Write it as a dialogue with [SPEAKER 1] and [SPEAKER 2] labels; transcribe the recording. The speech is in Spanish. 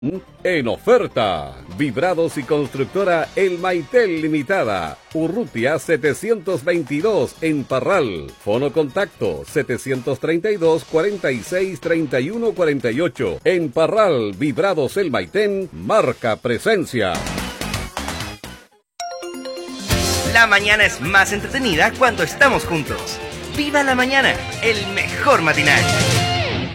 [SPEAKER 1] En oferta, vibrados y constructora El Maitel Limitada, Urrutia 722 en Parral, fono contacto 732 46 31 48. En Parral, vibrados El Maitén, marca presencia.
[SPEAKER 2] La mañana es más entretenida cuando estamos juntos. ¡Viva la mañana! El mejor matinal.